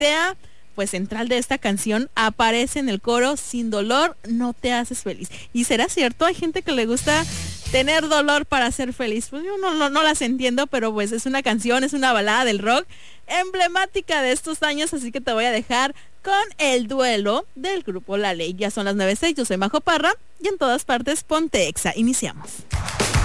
Sea pues central de esta canción, aparece en el coro: sin dolor no te haces feliz. Y será cierto, hay gente que le gusta tener dolor para ser feliz. Pues yo no las entiendo, pero pues es una canción, es una balada del rock emblemática de estos años, así que te voy a dejar con El Duelo del grupo La Ley. Ya son las 9:06, yo soy Majo Parra y en todas partes ponte Exa. Iniciamos.